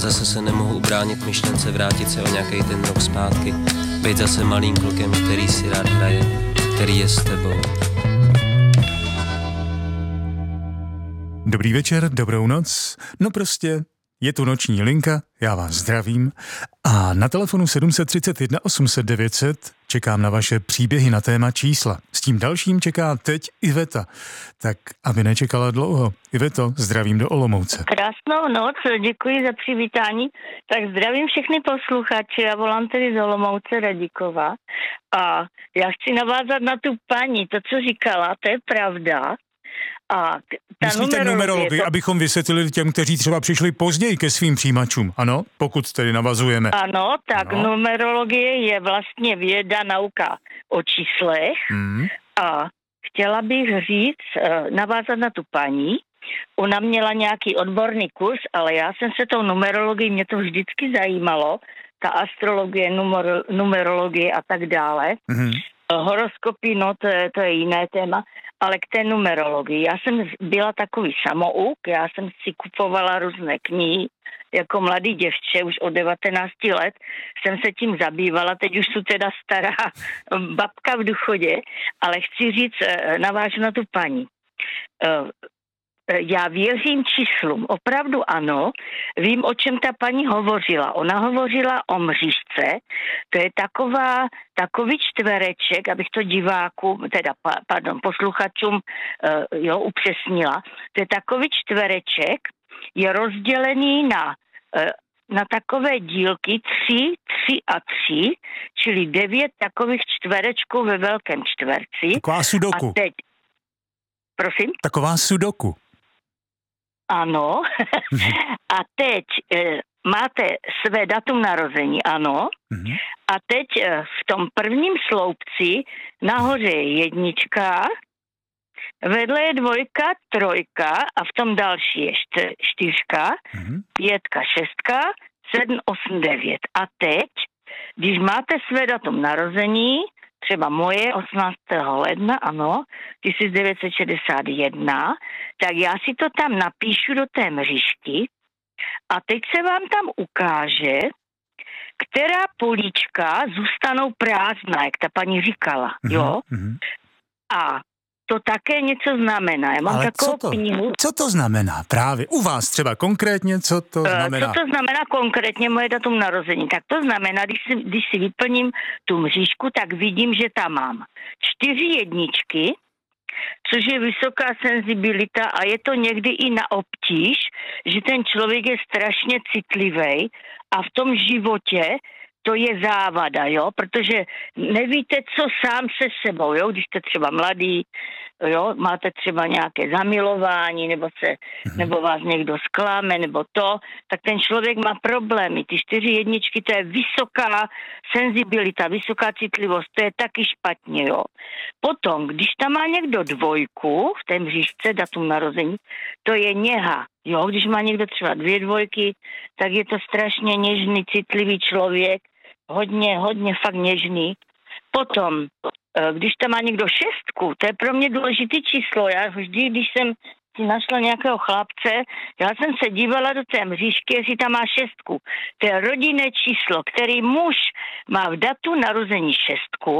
Zase se nemohu ubránit myšlence vrátit se o nějaký ten rok zpátky. Být zase malým klukem, který si rád hraje, který je s tebou. Dobrý večer, dobrou noc. No prostě, je tu noční linka, já vás zdravím. A na telefonu 731 800 900 čekám na vaše příběhy na téma čísla. S tím dalším čeká teď Iveta. Tak aby nečekala dlouho. Iveto, zdravím do Olomouce. Krásnou noc, děkuji za přivítání. Tak zdravím všechny posluchače, já volám tedy z Olomouce Radíkova. A já chci navázat na tu paní, to, co říkala, to je pravda. A myslíte numerologii, abychom vysvětlili těm, kteří třeba přišli později ke svým přijímačům, ano? Pokud tedy navazujeme. Ano, tak numerologie je vlastně věda, nauka o číslech. A chtěla bych říct, navázat na tu paní. Ona měla nějaký odborný kurz, ale já jsem se tou numerologií, mě to vždycky zajímalo, ta astrologie, numerologie a tak dále. Horoskopy, no to je jiné téma, ale k té numerologii. Já jsem byla takový samouk, já jsem si kupovala různé knihy, jako mladý děvče, už od 19 let jsem se tím zabývala, teď už jsou teda stará babka v důchodě, ale chci říct, navážu na tu paní. Já věřím číslům, opravdu ano, vím, o čem ta paní hovořila. Ona hovořila o mřížce, to je takový čtvereček, abych to divákům, posluchačům upřesnila. To je takový čtvereček, je rozdělený na takové dílky 3, 3 a 3, čili 9 takových čtverečků ve velkém čtverci. Taková sudoku. A teď, prosím? Taková sudoku. Ano. A teď máte své datum narození, ano. A teď v tom prvním sloupci nahoře je 1, vedle je 2, 3 a v tom další je 4, 5, 6, 7, 8, 9. A teď, když máte své datum narození, třeba moje 18. ledna, ano, 1961, tak já si to tam napíšu do té mřížky a teď se vám tam ukáže, která políčka zůstanou prázdná, jak ta paní říkala, jo? A to také něco znamená. Já mám ale takovou knihu. Co to znamená právě? U vás třeba konkrétně, co to znamená? Co to znamená konkrétně moje datum narození? Tak to znamená, když si vyplním tu mřížku, tak vidím, že tam mám 4 jedničky, což je vysoká senzibilita a je to někdy i na obtíž, že ten člověk je strašně citlivý a v tom životě to je závada, jo, protože nevíte, co sám se sebou, jo, když jste třeba mladý, jo, máte třeba nějaké zamilování, nebo vás někdo zklame, nebo to, tak ten člověk má problémy. Ty 4 jedničky, to je vysoká senzibilita, vysoká citlivost, to je taky špatně, jo. Potom, když tam má někdo 2 v té mřížce, datum narození, to je něha, jo, když má někdo třeba 2 dvojky, tak je to strašně něžný, citlivý člověk, hodně fakt něžný. Potom, když tam má někdo 6, to je pro mě důležité číslo. Já vždy, když jsem si našla nějakého chlapce, já jsem se dívala do té mřížky, jestli tam má 6. To je rodinné číslo, který muž má v datu narození 6,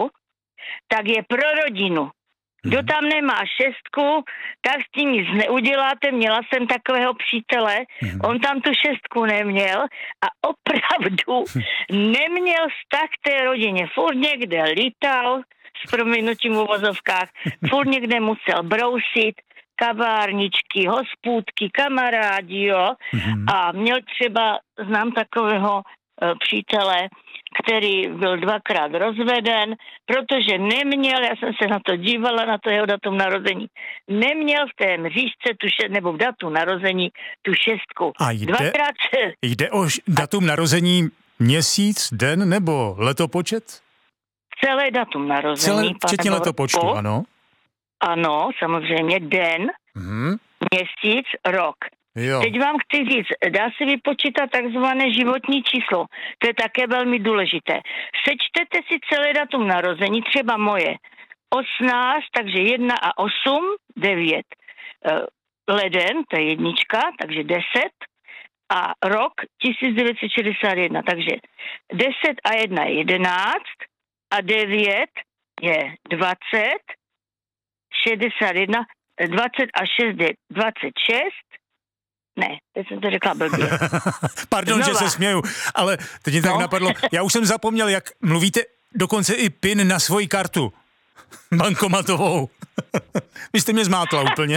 tak je pro rodinu. Kdo tam nemá 6, tak s tím nic neuděláte. Měla jsem takového přítele, on tam tu 6 neměl a opravdu neměl vztah k té rodině. Furt někde lítal, s prominutím v uvozovkách, furt někde musel brousit, kavárničky, hospůdky, kamarádi, jo. A měl třeba, znám takového přítele, který byl 2krát rozveden, protože neměl, já jsem se na to dívala, na to jeho datum narození, neměl v té mřížce nebo v datum narození tu 6. A jde o datum narození měsíc, den nebo letopočet? Celé datum narození. Včetně letopočtu, ano? Ano, samozřejmě den, měsíc, rok. Jo. Teď vám chci říct, dá se vypočítat takzvané životní číslo. To je také velmi důležité. Sečtete si celé datum narození, třeba moje 18, takže 1 a 8, 9. Leden, to je 1, takže 10. a rok 1961. Takže 10 a 1 je 11 a 9 je 20, 61, 20 a 6 je 26. Ne, teď jsem to řekla blbě. Pardon, že se směju, ale teď mě tak napadlo. Já už jsem zapomněl, jak mluvíte dokonce i PIN na svoji kartu. Bankomatovou. Vy jste mě zmátla úplně.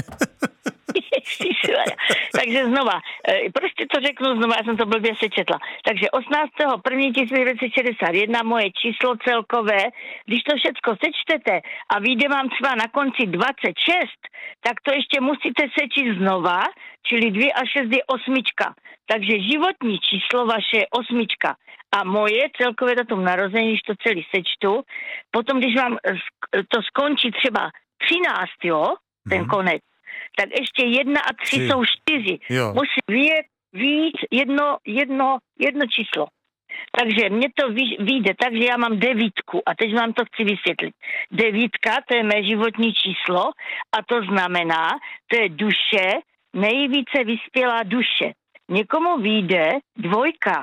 Takže znova, prostě to řeknu znova, já jsem to blbě sečetla. Takže 18.1.1961 moje číslo celkové, když to všecko sečtete a vyjde vám třeba na konci 26, tak to ještě musíte sečíst znova, čili 2 a 6 je 8. Takže životní číslo vaše je 8. A moje celkové datum narození, když to celý sečtu, potom, když vám to skončí třeba 13, jo, ten konec, tak ještě 1 a 3 jsou 4. Musí víc jedno číslo. Takže mně to vyjde tak, že já mám 9 a teď vám to chci vysvětlit. 9, to je mé životní číslo a to znamená, to je duše, nejvíce vyspělá duše. Někomu vyjde 2,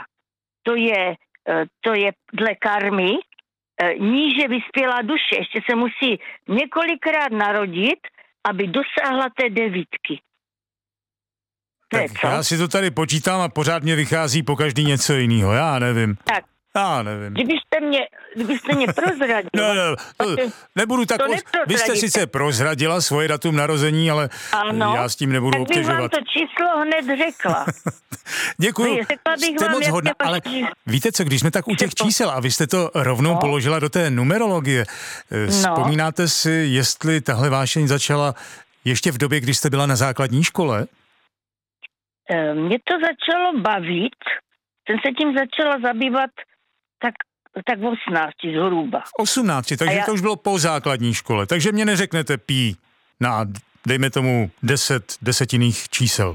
to je dle karmy, níže vyspělá duše. Ještě se musí několikrát narodit, aby dosáhla té 9. Tak já si to tady počítám a pořád mě vychází po každý něco jiného. Já nevím. Tak. Já nevím. Kdybyste mě prozradil. Nebudu tak. Vy jste sice prozradila svoje datum narození, ale ano, já s tím nebudu obtěžovat. Tak bych vám to číslo hned řekla. Děkuju. Jste moc hodná, ale víte co, když jsme tak u těch čísel a vy jste to rovnou položila do té numerologie, vzpomínáte si, jestli tahle vášeň začala ještě v době, když jste byla na základní škole? Mě to začalo bavit, jsem se tím začala zabývat tak v 18 zhruba. 18, takže to už bylo po základní škole, takže mě neřeknete pí na, dejme tomu, 10 desetinných čísel.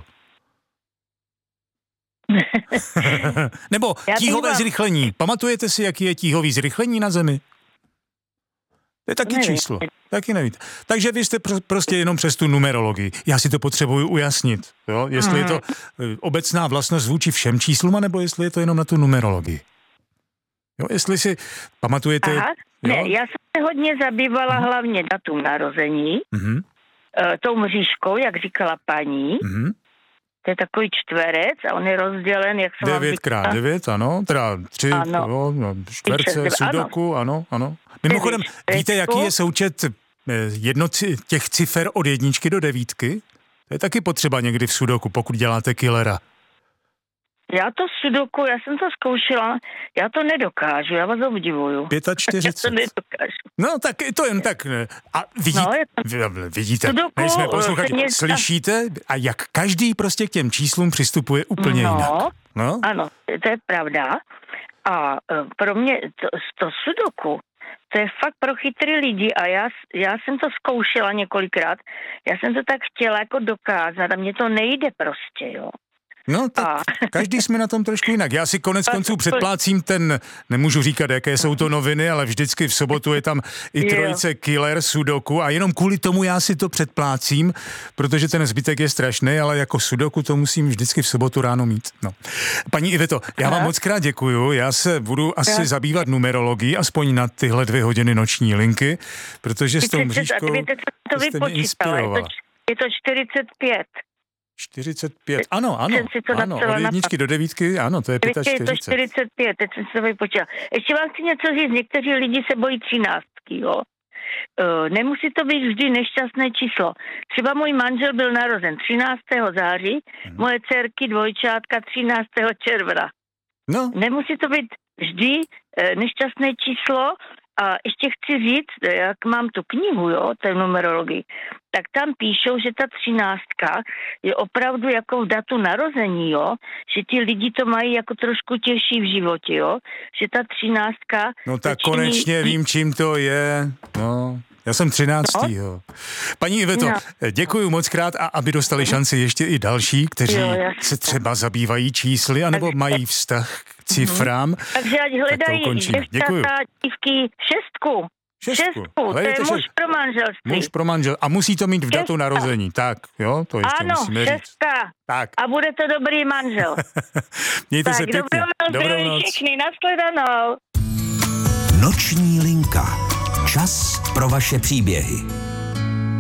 Nebo tíhové zrychlení. Pamatujete si, jaký je tíhový zrychlení na Zemi? To je taky číslo. Taky nevíte. Takže vy jste prostě jenom přes tu numerologii. Já si to potřebuju ujasnit. Jo? Jestli je to obecná vlastnost vůči všem číslům, nebo jestli je to jenom na tu numerologii. Jo, jestli si pamatujete... Aha. Ne, já jsem se hodně zabývala hlavně datum narození, tou mřížkou, jak říkala paní. To je takový čtverec a on je rozdělen, jak jsem 9x9, ano, teda 3, ano. Čtverce, sudoku, ano. Mimochodem, víte, jaký je součet těch cifer od 1 do 9? To je taky potřeba někdy v sudoku, pokud děláte killera. Já to sudoku, já jsem to zkoušela, já to nedokážu, já vás obdivuju. 45. Já to nedokážu. No, tak to jen tak. A vidíte, nejsme posluchači, slyšíte? A jak každý prostě k těm číslům přistupuje úplně jinak. No? Ano, to je pravda. A pro mě to sudoku, to je fakt pro chytrý lidi a já jsem to zkoušela několikrát, já jsem to tak chtěla jako dokázat a mně to nejde prostě, jo. No, tak každý jsme na tom trošku jinak. Já si konec konců předplácím nemůžu říkat, jaké jsou to noviny, ale vždycky v sobotu je tam i trojice killer, sudoku a jenom kvůli tomu já si to předplácím, protože ten zbytek je strašný, ale jako sudoku to musím vždycky v sobotu ráno mít. No. Paní Iveto, já vám moc krát děkuju, já se budu asi zabývat numerologií, aspoň na tyhle 2 hodiny noční linky, protože s tou mřížkou jste mě inspirovala. Je to 45. 45, ano, od 1 do 9, ano, to je 45. Je to 45, teď jsem se to vypočítala. Ještě vám chci něco říct, někteří lidi se bojí 13, jo. Nemusí to být vždy nešťastné číslo. Třeba můj manžel byl narozen 13. září, moje dcerky dvojčátka 13. června. No. Nemusí to být vždy nešťastné číslo. A ještě chci říct, jak mám tu knihu, jo, té numerologii, tak tam píšou, že ta 13 je opravdu jako v datu narození, jo, že ti lidi to mají jako trošku těžší v životě, jo, že ta 13. No tak konečně vím, čím to je, no. Já jsem 13. Jo. Paní Iveto, děkuji moc krát a aby dostali šanci ještě i další, kteří se třeba zabývají čísly anebo mají vztah k cifrám. Takže ať hledají děvčata, dívky 6. Šestku, to je muž pro manželství. Muž pro manžel. A musí to mít v datu narození. Tak, jo, to ještě musíme říct. Ano, 6. Tak. A bude to dobrý manžel. Mějte tak, se pěkně. Dobrou noc. Všechny, nashledanou. Noční linka. Čas pro vaše příběhy.